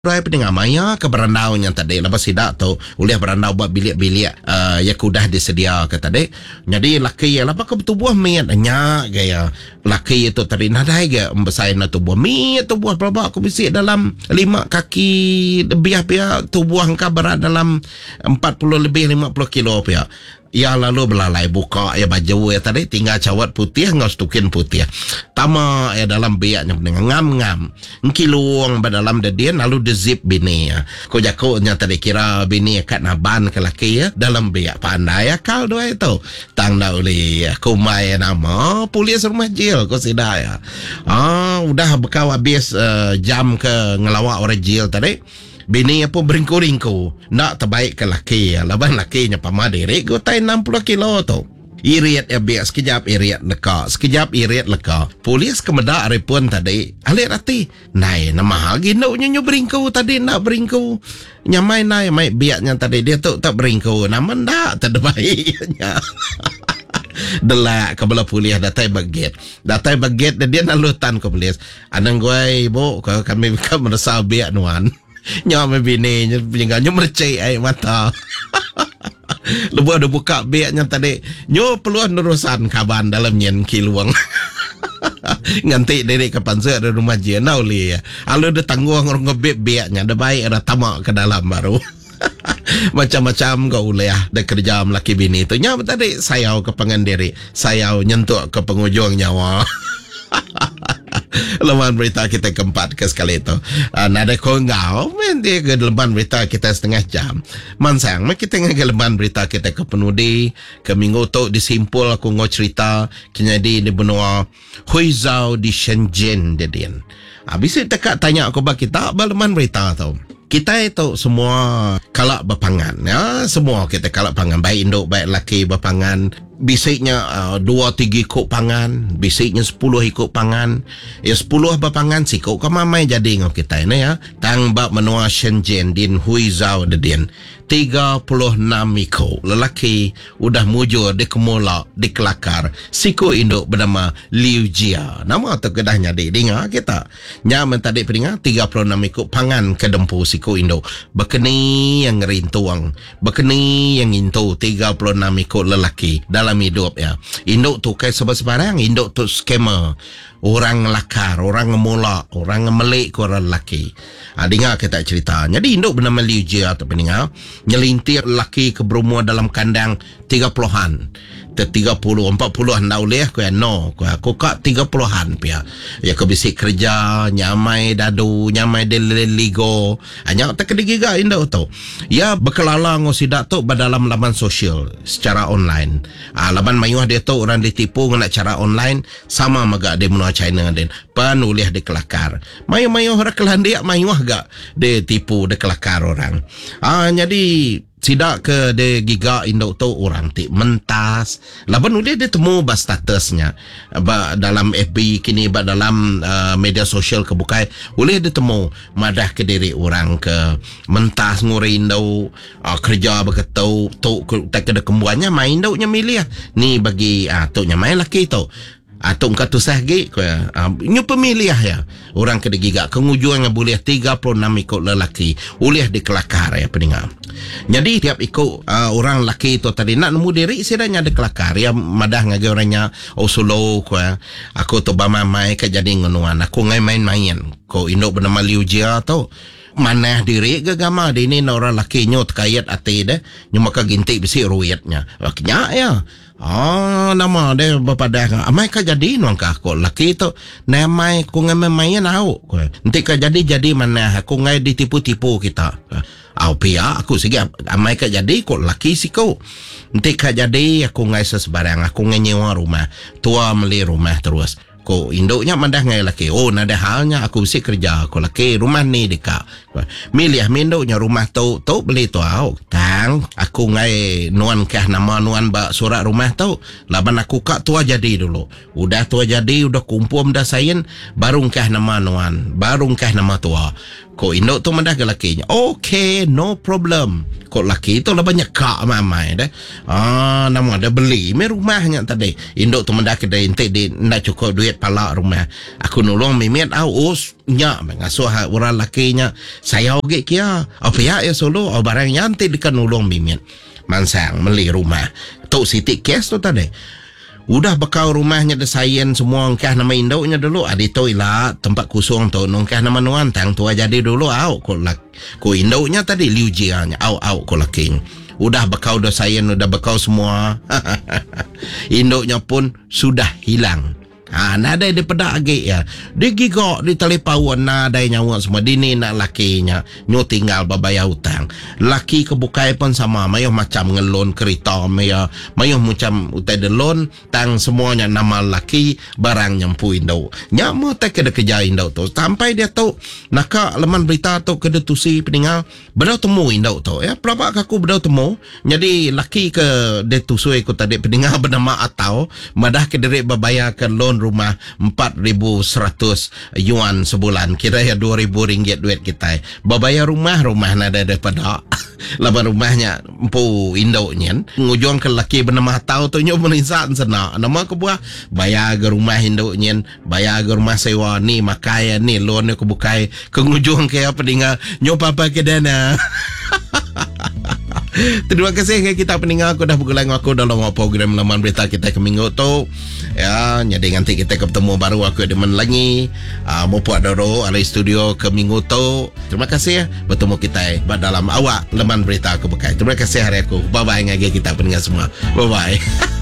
Rai pendengar maya ke berandau yang tadi lepas sidak tu oleh berandau buat bilik-bilik yang kudah disedia ke tadi. Jadi laki yang lepas ke tubuh miat nyak gaya laki itu tadi nadai ke besar na tubuh miat tubuh berapa aku bisik dalam 5 kaki lebih tubuh angka berat dalam 40 lebih 50 kilo pia. Ya lalu belalai buka ya baju ya tadi tinggal cawat putih ngau stukin putih. Tama ya dalam biaknya ngam-ngam. Kiluang dalam dedian lalu de zip bini ya. Ko jakonya tadi kira bini kat naban ke laki ya dalam biak pandai akal dua itu. Tang dauli kumai nama polis rumah jail ko sida ya. Udah bekau habis jam ke ngelawak orang jail tadi. Bini apa beringku-ringku nak terbaik ke laki laban lakinya pamadiri go tai 60 kilo tu iriat ya biak sekejap iriat leka sekejap iriat leka polis kemedak repon tadi alit hati nai nama lagi nak nyu beringku tadi nak beringku nyamai nai mai biaknya tadi dia tu tak beringku nama ndak terbaiknya delak ke belah polis datai baget dan dia nalutan ke polis anang gue ibu kami merasa biak nuan nyam bini penyengganya mercai air mata lepas ada buka biaknya tadi nyo peluang nerusan kaban dalam nyen kiluang nganti dari ke panser dari rumah jenau li alu ada tangguang orang ngebib biaknya ada baik ada tamak ke dalam baru macam-macam kau boleh ada kerja laki bini tu nyam tadi sayau ke pengandiri sayau nyentuk ke pengujung nyawa. Lembaran berita kita keempat ke sekali itu nada kongau dia ke lembaran berita kita setengah jam mansang kita ke lembaran berita kita ke penudi ke minggu tu disimpul aku ngau cerita kenyadi di benua Huizhou di Shenzhen dedian habis itu tanya aku bak kita lembaran berita tu kita itu semua kalak berpangan ya semua kita kalak pangan baik induk baik laki berpangan bisiknya 2-3 ikut pangan bisiknya 10 ikut pangan ya 10 berpangan sikut ke mamai jadi ngau kita ini ya tang bak menua Shenzhen din Huizhou dedin 36 ikut lelaki udah mujur di kemulak di kelakar siku induk bernama Liu Jia nama tu kedahnya di dengar kita nyaman tadi peringat 36 ikut pangan ke dempu siku induk berkeni yang rintuang berkeni yang intu 36 ikut lelaki dalam hidup ya induk tu kayak sebarang induk tu skema orang lakar, orang ngemulak, orang ngemelik ke orang lelaki. Dengar kita cerita. Jadi induk bernama Liu Jia atau pendengar nyelintir lelaki ke berumur dalam kandang 30-an. 40-an dah boleh aku no aku kat 30-an pia ya ke bisik kerja nyamai dadu nyamai ligo hanya tak kedegiga indah tu ya berkelala ngosidak tu dalam laman sosial secara online laman mayuh dia tu orang ditipu dengan cara online sama maga dia menua China dan penulis di kelakar mayuh orang kelandia mayuh gak dia tipu dia kelakar orang jadi sidak ke de giga induk tu orang tik mentas laban udah dia temu bas statusnya dalam FB kini dalam media sosial kebukai boleh dia temu madah ke diri orang ke mentas ngurindau kerja begitu tu tak ada kembuannya main induknya milih ni bagi tu nya main laki tu atau engkau tu sahgi nyu pemilih ya orang kedegi gak kengujung yang boleh 36 ikut lelaki boleh dikelakar ya pendengar jadi tiap ikut orang lelaki itu tadi nak nemu diri sidanya ada kelakar ya madah ngagi orangnya solo aku tu bamamai ke jadi ngonuan aku ngai main-main ko induk bernama Liu Jia tu mana diri ke gama di ni orang lelaki nyot kayat ati deh nyuma ka gintik bisi ruitnya waknya ya nama dia berpada amai ka jadi nuang ka ko laki tu namai ku ngai main au ko nanti ka jadi mana aku ngai ditipu-tipu kita pia aku sigi amai ka jadi ko laki siko nanti ka jadi aku ngai sesebarang aku ngai nyewa rumah tua beli rumah terus ko induknya mandah ngai laki nada halnya aku mesti kerja ko laki rumah ni dekat milih induknya rumah tu beli tu tang aku ngai nuan kah nama nuan bak surat rumah tu laban aku kak tua jadi dulu udah tua jadi udah kumpul dah sain baru kah nama nuan baru kah nama tua Kok induk tu mendah ke lakinya. Okay, no problem. Kok laki tu lah banyak kak mamai dah. Nama ada beli me rumahnya tadi. Induk tu mendah ke dia intik dia nak cukup duit palak rumah. Aku nolong mimet aus nya mengasuh orang lakinya. Saya oge kia. Apa ya solo barang yanti dekat nolong mimet. Mansang beli rumah. Tok sitik kes tu tadi. Udah bakal rumahnya desain semua ngkah nama induknya dulu. Adi tu ilah tempat kosong tu ngkah nama nuantang tu jadi dulu ko induknya tadi liujianya ko laking. Udah bakal desain udah bakal semua. Induknya pun sudah hilang. Nada dia pada agi ya. Dia gigok di telepauan nada nyawa semua. Dini nak lakinya nyo tinggal babaya hutang. Laki kebukai pun sama. Mayuh macam ngelon kereta. Mayuh macam utai de loan. Tang semuanya nama laki barang nyampu indau. Nyamu tak kena kerja indau tu. Sampai dia tahu naka leman berita tu kena tusi peninggal. Bedau temu indau tu. Ya, pelabak aku bedau temu. Jadi laki ke dia tusui aku tadi peninggal bernama atau madah ke derik babaya ke loan rumah 4,100 yuan sebulan. Kira ya 2,000 ringgit duit kita. Babaya rumah nada daripada laban rumahnya empu induknya. Ngujung ke laki bernama tau tu nyo menisan sana. Nama ke buah bayar ke rumah induknya, bayar ke rumah sewa ni makaya ni loan ke bukai. Ke ngujung ke apa dengar nyo papa ke dana. Terima kasih kita peninggal. Aku dah bergelang aku dalam program laman berita kita ke minggu tu. Ya, jadi nanti kita ketemu baru aku demen lagi. Mau buat doro alai studio ke minggu tu. Terima kasih ya. Bertemu kita dalam awak laman berita aku bekai. Terima kasih hari aku. Bye bye ngagi kita peninggal semua. Bye bye.